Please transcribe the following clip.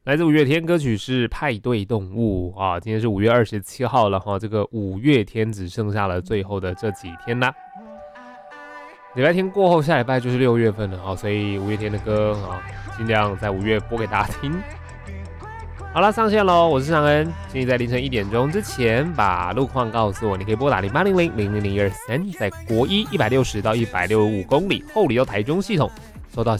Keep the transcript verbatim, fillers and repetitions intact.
来自五月天，歌曲是《派对动物》啊。今天是五月二十七号了哈，这个五月天只剩下了最后的这几天啦。礼拜天过后，下礼拜就是六月份了哈，所以五月天的歌啊，尽量在五月播给大家听。好了，上线喽！我是尚恩，请你在凌晨一点钟之前把路况告诉我。你可以拨打零八零零零零零二三，在国一一百六十到一百六十五公里后里到台中系统